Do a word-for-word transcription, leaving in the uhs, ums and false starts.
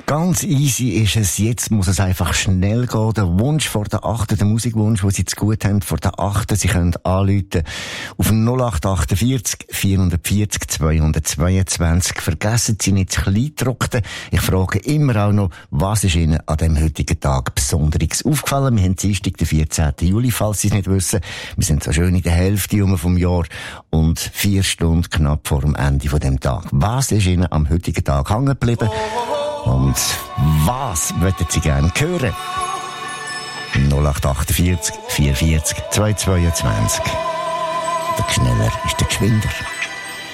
Ganz easy ist es. Jetzt muss es einfach schnell gehen. Der Wunsch vor der Achten, der Musikwunsch, den Sie zu gut haben, vor der Achten, Sie können anrufen auf null acht achtundvierzig vierhundertvierzig zweihundertzweiundzwanzig. Vergessen Sie nicht das Kleingedruckte. Ich frage immer auch noch, was ist Ihnen an dem heutigen Tag Besonderes aufgefallen? Wir haben Dienstag, den vierzehnten Juli, falls Sie es nicht wissen. Wir sind so schön in der Hälfte vom Jahr und vier Stunden knapp vor dem Ende von dem Tag. Was ist Ihnen am heutigen Tag hängen geblieben? Und was möchten Sie gerne hören? null acht achtundvierzig vierundvierzig zweihundertzweiundzwanzig. Der Schneller ist der Geschwinder.